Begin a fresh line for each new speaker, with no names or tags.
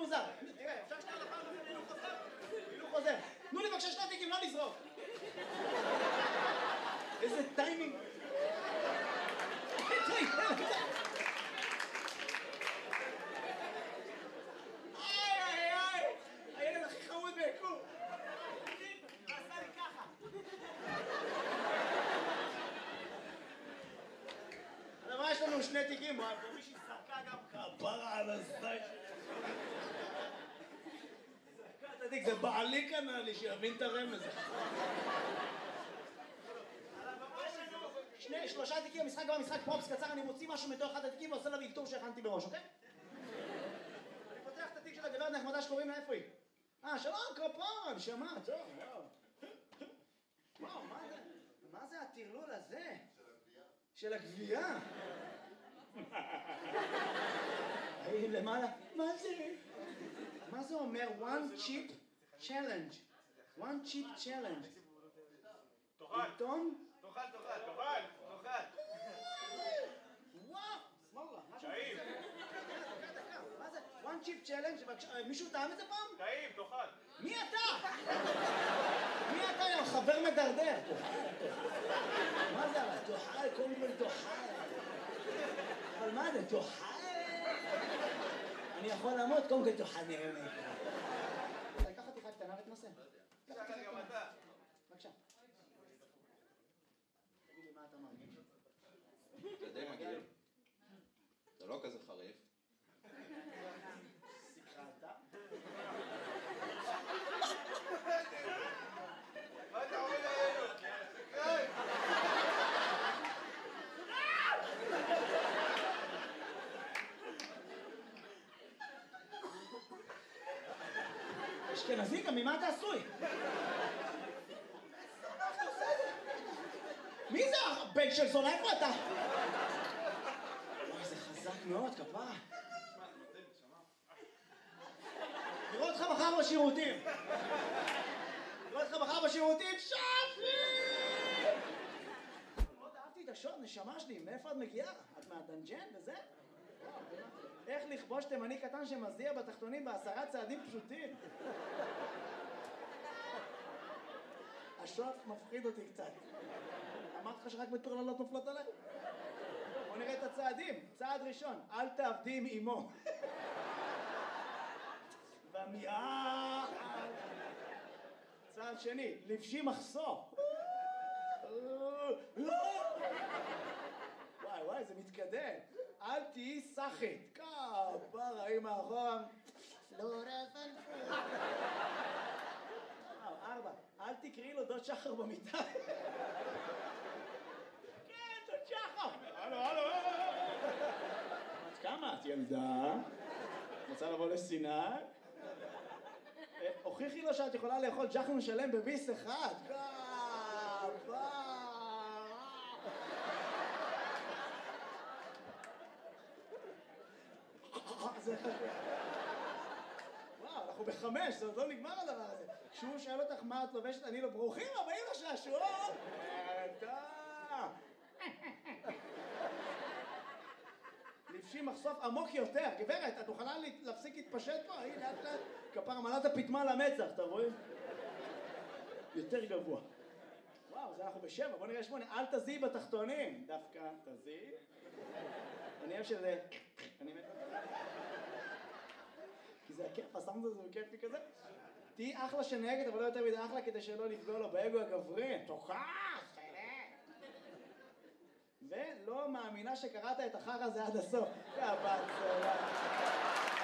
מוזר. רגע, אפשר שנייה לפעם הילוך חוזר? הילוך חוזר. תנו לי בבקשה 2 תיקים, לא לזרוק. איזה טיימינג. הילד הכי חמוד ביקום. עשה לי ככה. מה יש לנו 2 תיקים? מישהי שרקה גם כפרה על הזית. זרקת התיק, זה בעלי קנה לי שיבין את הרמז. 3 תיקים, המשחק גם משחק פרופס קצר, אני מוציא משהו מתוך אחד התיקים ועושה לה ויקטור שהכנתי בראש, אוקיי? אני פותח את התיק של הגברת נחמדה שקוראים לה, איפה היא? שלום, כפרה, נשמה, טוב, וואו, מה זה הטרלול הזה? של הגבייה? היי, למעלה, מה זה? מה זה אומר? One chip challenge. One chip challenge.
תאכל.
עיתון?
תאכל.
וואו, סמאללה.
טעים.
מה זה? One chip challenge? מישהו טעם את זה פעם?
טעים, תאכל.
מי אתה? מי אתה, יא חבר מדרדר? מה זה? תאכל, קודם כל תאכל. אבל מה זה? תאכל? אני יכול לעמוד, קודם כל תאכל נראה לי. לקח חתיכה קטנה ותנסה.
תאכל גם אתה.
בבקשה. תגיד לי מה אתה מרגיש?
זה די מגעיל. זה לא כזה חריף.
סיכרת?
מה אתה עומד עלינו?
אשכנזי, גם ממה אתה עשוי? מי זה הבן של זונה? איפה אתה? וואי, זה חזק מאוד, כפרה. נראה אותך מחר בשירותים. שפי! מאוד אהבתי את השוט, נשמה שלי. מאיפה את מגיעה? את מהדנג'ן וזה? איך לכבוש תימני קטן שמזיע בתחתונים ב10 צעדים פשוטים? השוט מפחיד אותי קצת. אמרתי לך שרק מטורללות נופלות עליי? בוא נראה את הצעדים. צעד ראשון, אל תעבדי עם אמו. במיעה. צעד שני, לבשי מחסור. וואי, זה מתקדם. אל תהיי סחית. כפרה, היא מאחורה. לא רפנפו. 4, אל תקראי לו דוד שחר במיטה. כן, דוד שחר. הלו. את כמה? את ילדה? רוצה לבוא לסיני? הוכיחי לו שאת יכולה לאכול ג'חנון שלם בביס אחד. וואו, אנחנו ב5, זה עוד לא נגמר הדבר הזה. כשהוא שאל אותך מה את לובשת, אני לא ברוכים הבאים לשעשועון. לבשי מחשוף עמוק יותר. גברת, את מוכנה להפסיק להתפשט פה? הנה, לאט, כפרה מלאת הפתמה למצח, אתה רואה? יותר גבוה. וואו, זה אנחנו ב7, בוא נראה 8. אל תזיעי בתחתונים. דווקא תזיעי. אני אוהב שזה... אני מת... כי זה הכיף, הסאונד הזה הוא כיפי כזה. תהי אחלה שנהגת, אבל לא יותר מדי אחלה כדי שלא לפגוע לו באגו הגברי. תוכח! ולא מאמינה שקראת את החר הזה עד הסוף. יא בת צולה.